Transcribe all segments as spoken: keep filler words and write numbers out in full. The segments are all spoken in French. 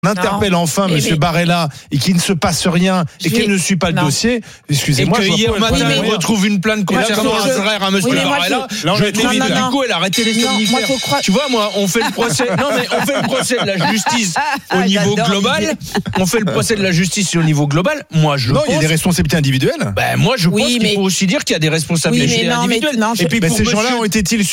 On interpelle non. enfin Monsieur Barella et qu'il ne se passe rien et qu'il ne suit pas le non. dossier. Excusez-moi. Et que hier matin, oui, on retrouve une plainte concernant un frère à Monsieur oui, Barella. Là, je vais te dire, du coup, elle a arrêté les somnifères. Tu vois, moi, on fait le procès. Non, mais on fait le procès de la justice au niveau global. On fait le procès de la justice au niveau global. Moi, je non, pense. il y a des responsabilités individuelles. Ben, moi, je pense qu'il faut aussi dire qu'il y a des responsabilités individuelles. Et puis, ces gens-là ont été-ils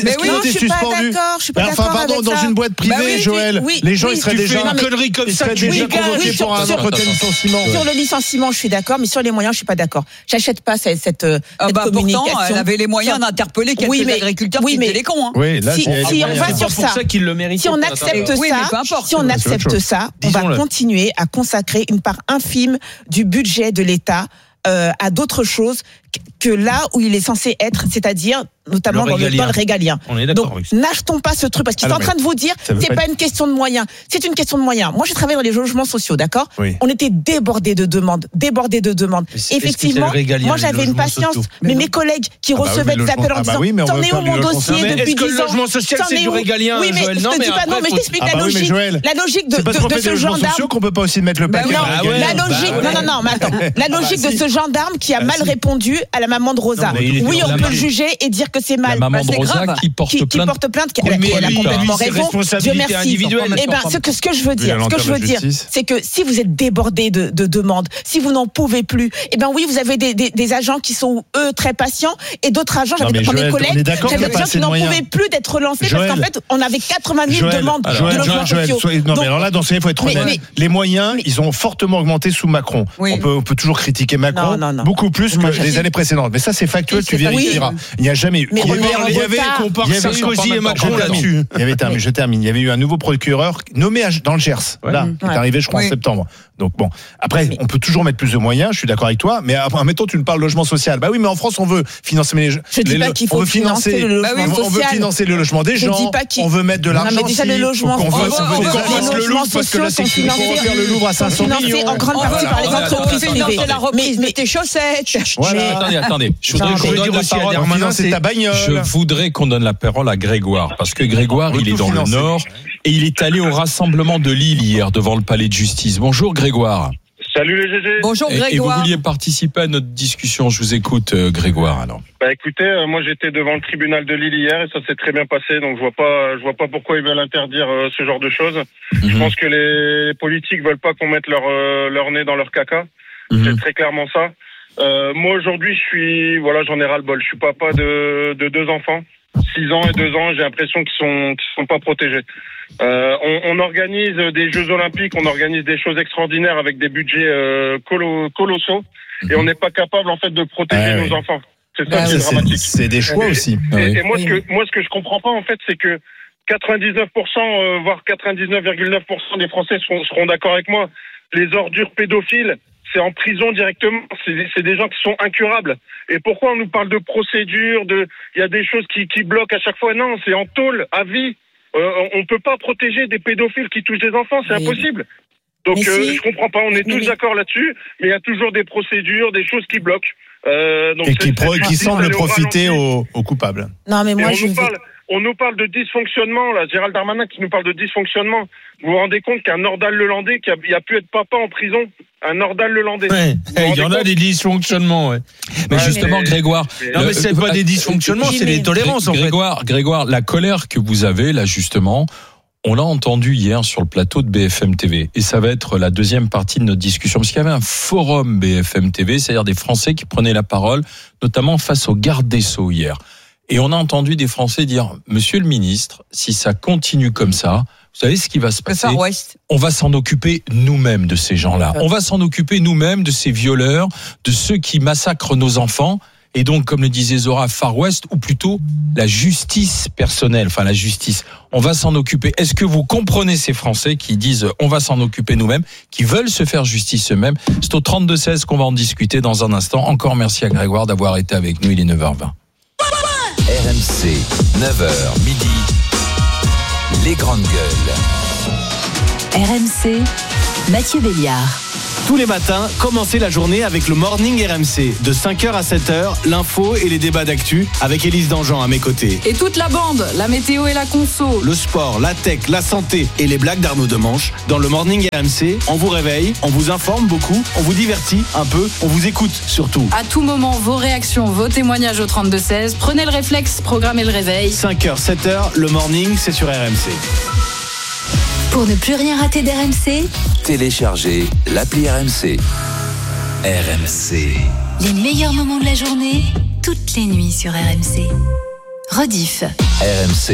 suspendus? Je suis pas d'accord. Enfin, pardon, dans une boîte privée, Joël. Les gens, ils seraient déjà une connerie comme ça. Oui, pour un entretien de licenciement. Sur le licenciement, je suis d'accord, mais sur les moyens, je suis pas d'accord. J'achète pas cette, cette, ah bah cette communication. Pourtant, elle avait les moyens d'interpeller quelques oui, mais, agriculteurs oui, qui étaient les cons. Hein. Oui, là, si, si on va sur ça, ça le mérite, si on accepte ça, oui, si on accepte ça, on va continuer à consacrer une part infime du budget de l'État euh, à d'autres choses que là où il est censé être, c'est-à-dire notamment le dans, le, dans le régalien. On est donc, n'achetons pas ce truc parce qu'ils sont en train de vous dire c'est pas, pas une question de moyens, c'est une question de moyens. Moi, j'ai travaillé dans les logements sociaux, d'accord oui. On était débordés de demandes, débordés de demandes. Effectivement, régalien, moi j'avais une patience, mais, mais mes collègues qui ah bah recevaient oui, des appels en disant t'en es où mon dossier depuis dix ans? Est-ce que le logement social c'est du régalien? Oui, mais je te dis pas non, mais je t'explique la logique. La logique de ce gendarme qu'on peut pas aussi mettre le paquet. La logique, non, non, non, mais attends, la logique de ce gendarme qui a mal répondu à la maman de Rosa. Oui, on peut le juger et dire que c'est mal. La maman de Rosa qui porte plainte. Qui porte plainte, elle a complètement raison. Dieu merci. Eh ben, ce que ce que je veux dire, ce que je veux dire, c'est que si vous êtes débordé de de demandes, si vous n'en pouvez plus, eh ben oui, vous avez des des des agents qui sont eux très patients et d'autres agents. J'avais des collègues, j'avais des gens qui n'en pouvaient plus d'être relancés parce qu'en fait, on avait quatre-vingt mille demandes de logements sociaux. Non, mais alors là, dans ce cas, il faut être honnête. Les moyens, ils ont fortement augmenté sous Macron. On peut on peut toujours critiquer Macron beaucoup plus que les années précédentes. Mais ça, c'est factuel, tu vérifieras. Il n'y a jamais eu. Mais il y avait, compare Sarkozy et Macron là-dessus. Il y avait, terminé, je termine, il y avait eu un nouveau procureur nommé dans le Gers, ouais. là, qui est arrivé, je crois, oui. en septembre. Donc bon, après, mais... on peut toujours mettre plus de moyens, je suis d'accord avec toi, mais admettons, tu me parles logement social. Bah oui, mais en France, on veut financer les, je dis les, pas qu'il faut financer, financer le logement bah oui, social. On veut financer le logement des gens, on veut mettre de l'argent. Non, mais déjà, le logement, on veut qu'on le Louvre, parce que là, c'est qu'il faut refaire le Louvre à cinq cents millions. En grande partie par les entreprises privées. La reprise de tes chaussettes. Attendez, attendez. Je voudrais qu'on donne la parole à Darmanin. Je voudrais qu'on donne la parole à Grégoire, parce que Grégoire, il est dans le Nord et il est allé au rassemblement de Lille hier devant le palais de justice. Bonjour Grégoire. Salut les G G. Bonjour Grégoire. Et, et vous vouliez participer à notre discussion, je vous écoute euh, Grégoire alors. Bah écoutez, euh, moi j'étais devant le tribunal de Lille hier et ça s'est très bien passé, donc je vois pas je vois pas pourquoi ils veulent interdire euh, ce genre de choses. Mm-hmm. Je pense que les politiques veulent pas qu'on mette leur euh, leur nez dans leur caca. Mm-hmm. C'est très clairement ça. Euh, moi aujourd'hui, je suis voilà, j'en ai ras le bol. Je suis papa de de deux enfants, six ans et deux ans. J'ai l'impression qu'ils sont qu'ils sont pas protégés. Euh, on, on organise des Jeux Olympiques, on organise des choses extraordinaires avec des budgets euh, colo, colossaux, et on n'est pas capable en fait de protéger ah, nos oui. enfants. C'est ça ah, qui est dramatique. C'est, c'est des choix et, aussi. Et, oui. et moi, ce que moi, ce que je comprends pas en fait, c'est que quatre-vingt-dix-neuf pour cent, euh, voire quatre-vingt-dix-neuf virgule neuf pour cent des Français seront, seront d'accord avec moi. Les ordures pédophiles, c'est en prison directement. C'est, c'est des gens qui sont incurables. Et pourquoi on nous parle de procédures, de, il y a des choses qui, qui bloquent à chaque fois. Non, c'est en tôle, à vie. Euh, on peut pas protéger des pédophiles qui touchent des enfants, c'est mais impossible. Donc euh, si... je comprends pas, on est mais tous mais... d'accord là-dessus, mais il y a toujours des procédures, des choses qui bloquent. Euh, donc et qui, pro- qui semblent profiter aux, aux coupables. Non mais moi on je nous parle, on nous parle de dysfonctionnement, là, Gérald Darmanin qui nous parle de dysfonctionnement. Vous vous rendez compte qu'un Nordal-Lelandais qui a, il a pu être papa en prison, un Nordal-Lelandais. Ouais, il y en a des dysfonctionnements, ouais. Mais ouais, justement, mais... Grégoire. Mais... Non, mais c'est pas des dysfonctionnements, c'est des tolérances, en fait. Grégoire, Grégoire, la colère que vous avez, là, justement, on l'a entendu hier sur le plateau de B F M T V. Et ça va être la deuxième partie de notre discussion. Parce qu'il y avait un forum B F M T V, c'est-à-dire des Français qui prenaient la parole, notamment face au garde des Sceaux hier. Et on a entendu des Français dire, Monsieur le ministre, si ça continue comme ça, vous savez ce qui va se passer ? On va s'en occuper nous-mêmes de ces gens-là. On va s'en occuper nous-mêmes de ces violeurs, de ceux qui massacrent nos enfants. Et donc, comme le disait Zora, Far West, ou plutôt la justice personnelle, enfin la justice. On va s'en occuper. Est-ce que vous comprenez ces Français qui disent on va s'en occuper nous-mêmes, qui veulent se faire justice eux-mêmes ? C'est au trente-deux seize qu'on va en discuter dans un instant. Encore merci à Grégoire d'avoir été avec nous. Il est neuf heures vingt. R M C, neuf heures midi, les grandes gueules. R M C, Mathieu Béliard. Tous les matins, commencez la journée avec le Morning R M C. De cinq heures à sept heures, l'info et les débats d'actu avec Élise Dangean à mes côtés. Et toute la bande, la météo et la conso. Le sport, la tech, la santé et les blagues d'Arnaud Demanche. Dans le Morning R M C, on vous réveille, on vous informe beaucoup, on vous divertit un peu, on vous écoute surtout. À tout moment, vos réactions, vos témoignages au trente-deux seize. Prenez le réflexe, programmez le réveil. cinq heures, sept heures, le Morning, c'est sur R M C. Pour ne plus rien rater d'R M C, téléchargez l'appli R M C. R M C. Les meilleurs moments de la journée, toutes les nuits sur R M C. Rediff. R M C.